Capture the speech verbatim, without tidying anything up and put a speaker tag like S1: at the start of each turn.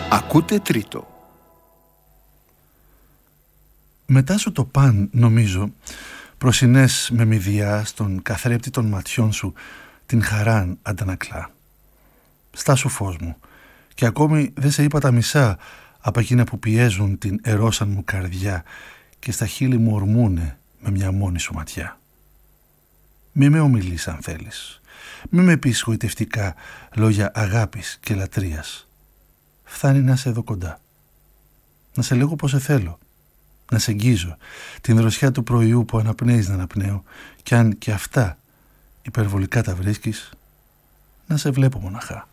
S1: Ακούτε τρίτο.
S2: Μετά σου το παν, νομίζω, προσινές με μηδιά στον καθρέπτη των ματιών σου την χαράν αντανακλά. Στάσου φως μου, και ακόμη δεν σε είπα τα μισά από εκείνα που πιέζουν την ερώσαν μου καρδιά και στα χείλη μου ορμούνε με μια μόνη σου ματιά. Μη με ομιλείς αν θέλεις, μη με πεις γοητευτικά λόγια αγάπης και λατρείας. Φθάνει να σε εδώ κοντά, να σε λέγω πως σε θέλω, να σε αγγίζω την δροσιά του πρωιού που αναπνέεις να αναπνέω, κι αν και αυτά υπερβολικά τα βρίσκεις, να σε βλέπω μοναχά.